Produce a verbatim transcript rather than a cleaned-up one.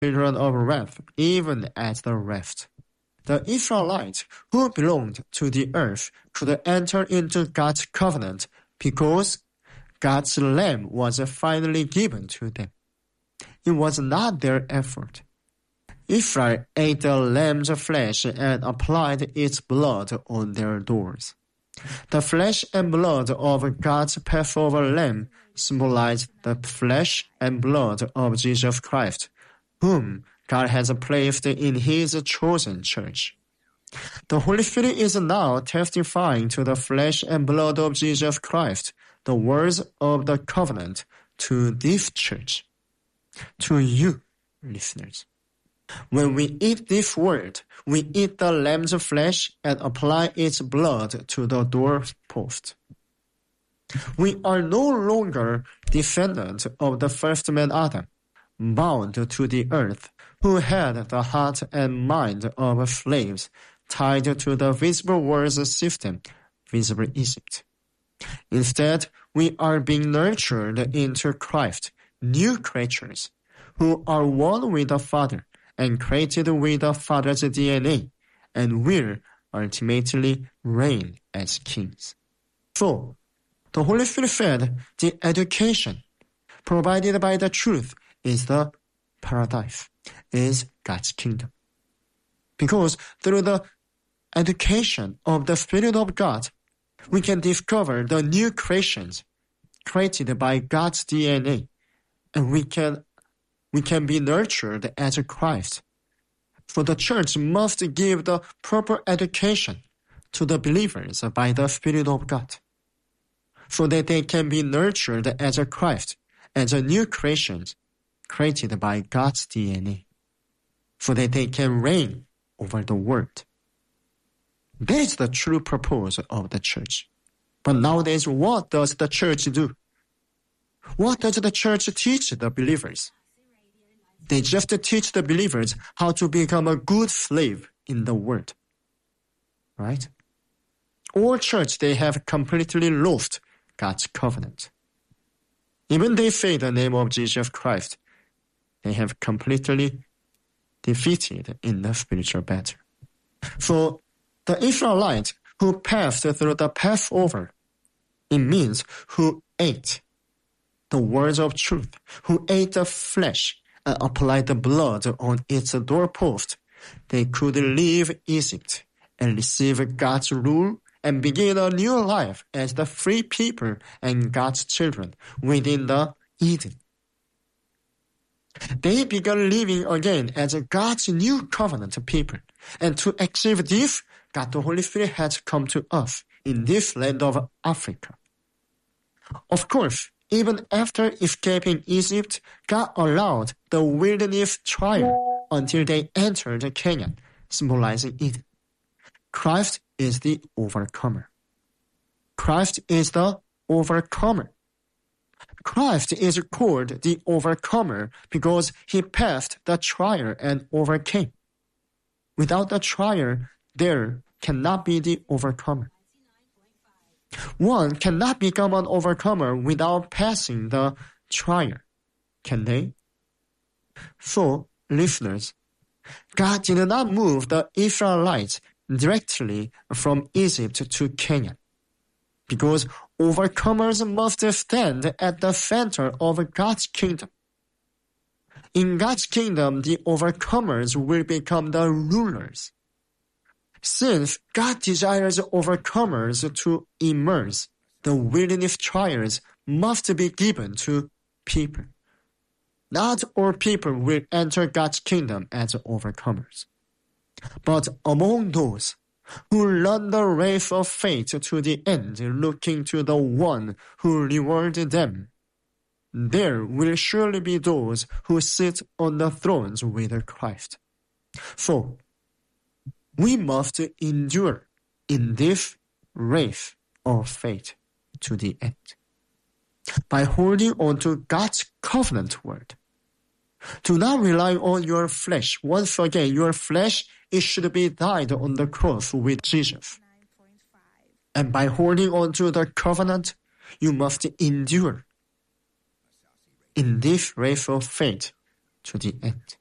children of wrath, even as the rest. The Israelites who belonged to the earth could enter into God's covenant because God's lamb was finally given to them. It was not their effort. Israel ate the lamb's flesh and applied its blood on their doors. The flesh and blood of God's Passover lamb symbolized the flesh and blood of Jesus Christ, whom God has placed in His chosen church. The Holy Spirit is now testifying to the flesh and blood of Jesus Christ, the words of the covenant, to this church, to you, listeners. When we eat this word, we eat the lamb's flesh and apply its blood to the doorpost. We are no longer descendants of the first man Adam, bound to the earth, who had the heart and mind of slaves tied to the visible world system, visible Egypt. Instead, we are being nurtured into Christ, new creatures, who are one with the Father and created with the Father's D N A, and will ultimately reign as kings. So, the Holy Spirit said the education provided by the truth is the paradise, is God's kingdom. Because through the education of the Spirit of God, we can discover the new creations created by God's D N A, and we can we can be nurtured as a Christ. For the church must give the proper education to the believers by the Spirit of God, so that they can be nurtured as a Christ, as a new creation created by God's D N A, so that they can reign over the world. That is the true purpose of the church. But nowadays, what does the church do? What does the church teach the believers? They just teach the believers how to become a good slave in the world. Right? All church, they have completely lost God's covenant. Even they say the name of Jesus Christ, they have completely defeated in the spiritual battle. So the Israelites who passed through the Passover, it means who ate the words of truth, who ate the flesh and applied the blood on its doorpost. They could leave Egypt and receive God's rule and begin a new life as the free people and God's children within the Eden. They began living again as God's new covenant people. And to achieve this, God the Holy Spirit has come to us in this land of Africa. Of course, even after escaping Egypt, God allowed the wilderness trial until they entered Canaan, symbolizing Eden. Christ is the overcomer. Christ is the overcomer. Christ is called the overcomer because he passed the trial and overcame. Without the trial, there cannot be the overcomer. One cannot become an overcomer without passing the trial, can they? So, listeners, God did not move the Israelites directly from Egypt to Canaan, because overcomers must stand at the center of God's kingdom. In God's kingdom, the overcomers will become the rulers. Since God desires overcomers to emerge, the wilderness trials must be given to people. Not all people will enter God's kingdom as overcomers. But among those who run the race of faith to the end, looking to the one who rewarded them, there will surely be those who sit on the thrones with Christ. So, we must endure in this race of faith to the end by holding on to God's covenant word. Do not rely on your flesh. Once again, your flesh, it should be died on the cross with Jesus. And by holding on to the covenant, you must endure in this race of faith to the end.